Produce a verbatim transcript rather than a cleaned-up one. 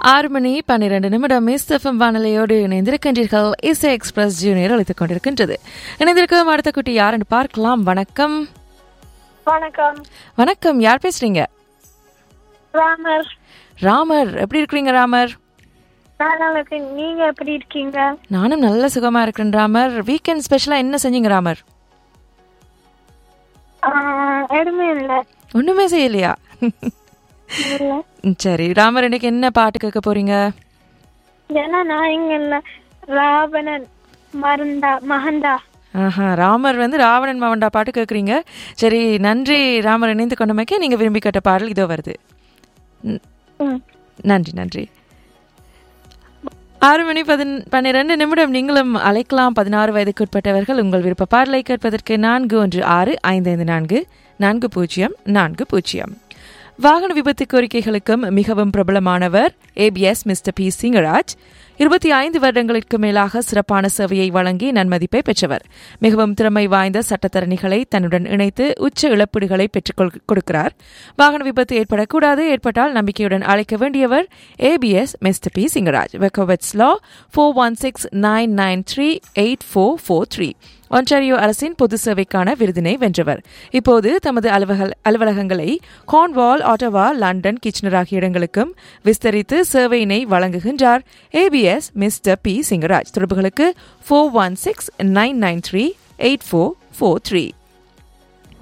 ஆறு மணி பன்னிரண்டு நிமிடம் எஸ்எஃப்எம் வானொலியோடு இணைந்திருக்கின்றீர்கள். இசை எக்ஸ்பிரஸ் ஜூனியர் அளித்துக் கொண்டிருக்கின்றது. இணைந்திருக்கும் அடுத்த குட்டி யாருன்னு பார்க்கலாம். வணக்கம். வணக்கம். வணக்கம், யார் பேசுறீங்க? ராமர். ராமர், எப்படி இருக்கிறீங்க ராமர்? நீங்க எப்படி இருக்கீங்க? நானும் நல்ல சுகமா இருக்கிறேன் ராமர். வீக்கெண்ட் ஸ்பெஷலா என்ன செஞ்சீங்க ராமர்? எதுவுமே இல்ல. ஒண்ணுமே செய்யலையா? சரி ராமர், இன்னைக்கு என்ன பாட்டு கேட்க போறீங்க? ராவணன் மறந்தா மகந்தா. ஆஹா, ராமர் வந்து ராவணன் மகண்டா பாட்டு கேட்குறீங்க. சரி, நன்றி ராமர், இணைந்து கொண்டமைக்கே. நீங்க விரும்பி கேட்ட பாடல் இதோ வருது. நன்றி நன்றி. ஆறு மணி பதின் பன்னிரண்டு நிமிடம். நீங்களும் அழைக்கலாம். பதினாறு வயதுக்குட்பட்டவர்கள் உங்கள் விருப்ப பாடலை கேட்பதற்கு நான்கு ஒன்று ஆறு ஐந்து ஐந்து நான்கு நான்கு பூஜ்ஜியம் நான்கு பூஜ்ஜியம். வாகன விபத்து கோரிக்கைகளுக்கும் மிகவும் பிரபலமானவர் ஏபிஎஸ் மிஸ்டர் பி சிங்கராஜ். இருபத்தி ஐந்து வருடங்களுக்கு மேலாக சிறப்பான சேவையை வழங்கி நன்மதிப்பை பெற்றவர். மிகவும் திறமை வாய்ந்த சட்டத்தரணிகளை தன்னுடன் இணைத்து உச்ச இழப்பீடுகளை பெற்றுக் கொடுக்கிறார். வாகன விபத்து ஏற்படக்கூடாது, ஏற்பட்டால் நம்பிக்கையுடன் அழைக்க வேண்டியவர் ஏபிஎஸ் மிஸ்டர் பி சிங்கராஜ். வெக்கோவெட்ஸ் லா four one six nine nine three eight four four three. Ontario அரசின் பொது சேவைக்கான விருதினை வென்றவர். இப்போது தமது அலுவலகங்களை கார்ன்வால், ஆட்டவா, லண்டன், கிச்சனர் ஆகிய இடங்களுக்கும் விஸ்தரித்து சேவையினை வழங்குகின்றார் ஏபிஎஸ் மிஸ்டர் பி சிங்கராஜ். தொடர்புகளுக்கு four one six nine nine three eight four four three.